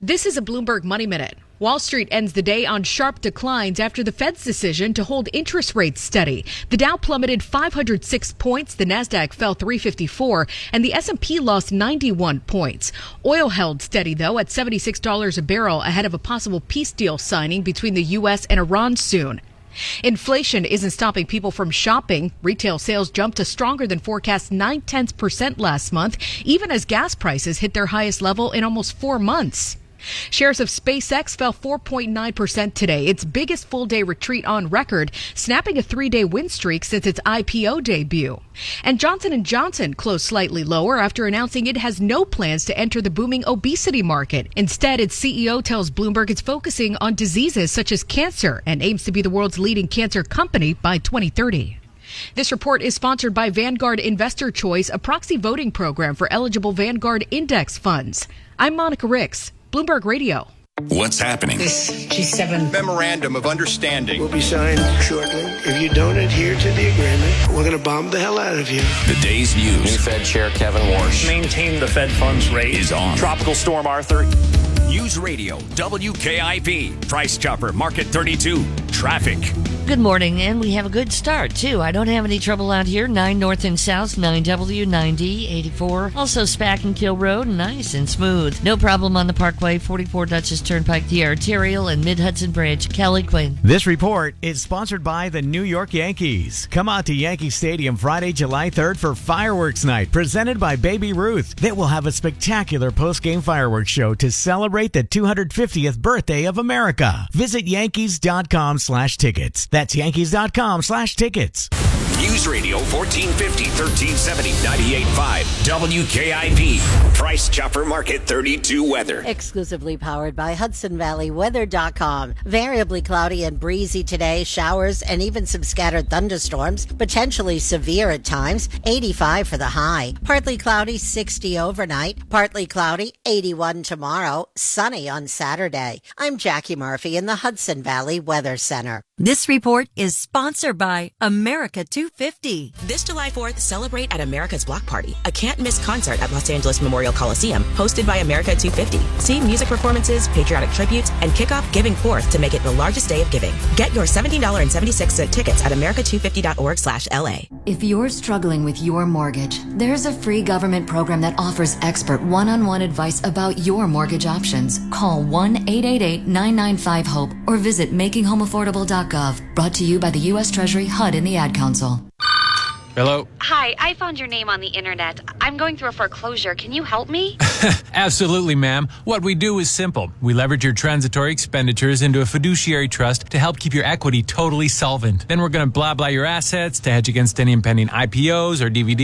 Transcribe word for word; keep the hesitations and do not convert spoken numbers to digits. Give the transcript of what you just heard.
This is a Bloomberg Money Minute. Wall Street ends the day on sharp declines after the Fed's decision to hold interest rates steady. The Dow plummeted five hundred six points, the Nasdaq fell three fifty-four, and the S and P lost ninety-one points. Oil held steady, though, at seventy-six dollars a barrel ahead of a possible peace deal signing between the U S and Iran soon. Inflation isn't stopping people from shopping. Retail sales jumped to stronger than forecast nine-tenths percent last month, even as gas prices hit their highest level in almost four months. Shares of SpaceX fell four point nine percent today, its biggest full-day retreat on record, snapping a three-day win streak since its I P O debut. And Johnson and Johnson closed slightly lower after announcing it has no plans to enter the booming obesity market. Instead, its C E O tells Bloomberg it's focusing on diseases such as cancer and aims to be the world's leading cancer company by twenty thirty. This report is sponsored by Vanguard Investor Choice, a proxy voting program for eligible Vanguard index funds. I'm Monica Ricks, Bloomberg Radio. What's happening? This G seven Memorandum of Understanding will be signed shortly. If you don't adhere to the agreement, we're going to bomb the hell out of you. The day's news. New Fed Chair Kevin Warsh. Maintain the Fed funds rate. Is on. Tropical Storm Arthur. News Radio, W K I P, Price Chopper, Market thirty-two, traffic. Good morning, and we have a good start, too. I don't have any trouble out here. nine North and South, nine W, nine D, eighty-four. Also, Spack and Kill Road, nice and smooth. No problem on the Parkway, forty-four Dutchess Turnpike, the Arterial, and Mid-Hudson Bridge. Kelly Quinn. This report is sponsored by the New York Yankees. Come out to Yankee Stadium Friday, July third for Fireworks Night, presented by Baby Ruth. They will have a spectacular post-game fireworks show to celebrate the two hundred fiftieth birthday of America. Visit Yankees.com slash tickets. That's Yankees.com slash tickets. News Radio fourteen fifty, thirteen seventy, ninety-eight point five, W K I P, Price Chopper, Market thirty-two weather. Exclusively powered by Hudson Valley Weather dot com. Variably cloudy and breezy today, showers and even some scattered thunderstorms, potentially severe at times, eighty-five for the high. Partly cloudy, sixty overnight. Partly cloudy, eighty-one tomorrow. Sunny on Saturday. I'm Jackie Murphy in the Hudson Valley Weather Center. This report is sponsored by America two fifty. This July fourth, celebrate at America's Block Party, a can't-miss concert at Los Angeles Memorial Coliseum, hosted by America two fifty. See music performances, patriotic tributes, and kick off Giving Fourth to make it the largest day of giving. Get your seventeen dollars and seventy-six cents tickets at america two fifty dot org slash L A. If you're struggling with your mortgage, there's a free government program that offers expert one-on-one advice about your mortgage options. Call one eight eight eight, nine nine five, HOPE or visit making home affordable dot gov. Brought to you by the U S Treasury, H U D, and the Ad Council. Hello? Hi, I found your name on the internet. I'm going through a foreclosure. Can you help me? Absolutely, ma'am. What we do is simple. We leverage your transitory expenditures into a fiduciary trust to help keep your equity totally solvent. Then we're going to blah blah your assets to hedge against any impending I P Os or D V Ds.